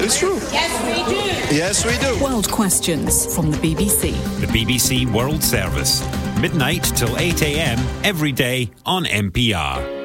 It's true. Yes, we do. Yes, we do. World Questions from the BBC. The BBC World Service. Midnight till 8 a.m. every day on NPR.